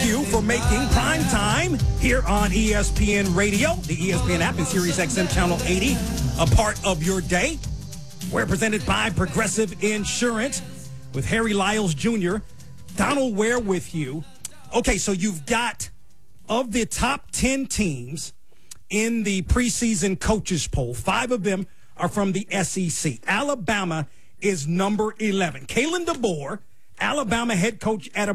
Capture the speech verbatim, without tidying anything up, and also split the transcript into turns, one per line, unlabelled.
you for making prime time here on E S P N Radio, the E S P N app, and Sirius X M Channel eighty, a part of your day. We're presented by Progressive Insurance with Harry Lyles Junior Donald Ware with you. Okay, so you've got, of the top ten teams in the preseason coaches poll, five of them are from the S E C. Alabama is number eleven. Kalen DeBoer, Alabama head coach at a